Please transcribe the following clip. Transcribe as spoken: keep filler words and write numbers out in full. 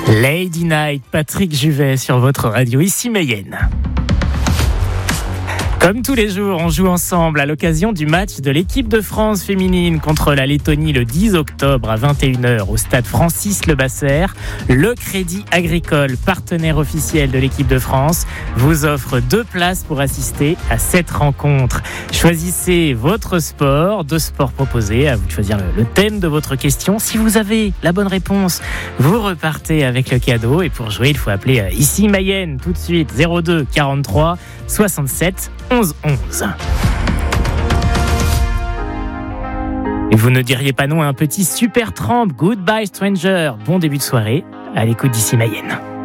Lady Night, Patrick Juvet sur votre radio, ici Mayenne. Comme tous les jours, on joue ensemble à l'occasion du match de l'équipe de France féminine contre la Lettonie le dix octobre à vingt et une heures au stade Francis-Lebasser. Le Crédit Agricole, partenaire officiel de l'équipe de France, vous offre deux places pour assister à cette rencontre. Choisissez votre sport, deux sports proposés, à vous de choisir le, le thème de votre question. Si vous avez la bonne réponse, vous repartez avec le cadeau. Et pour jouer, il faut appeler euh, ici Mayenne tout de suite, zéro deux quarante-trois soixante-sept onze onze. Et vous ne diriez pas non à un petit Supertramp, Goodbye Stranger. Bon début de soirée, à l'écoute d'ici Mayenne.